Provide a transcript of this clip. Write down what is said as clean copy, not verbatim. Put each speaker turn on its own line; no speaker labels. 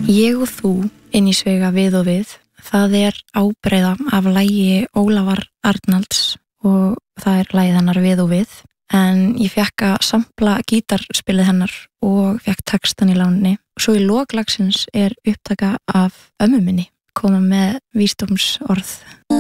Ég og þú inn í svega við og við, það ábreiða af lagi Ólafar Arnalds og það lagið hennar við og við, en ég fekk að sampla gítarspilið hennar og fekk textan í láninni. Svo í lok lagsins upptaka af ömmu minni, koma með vísdómsorð.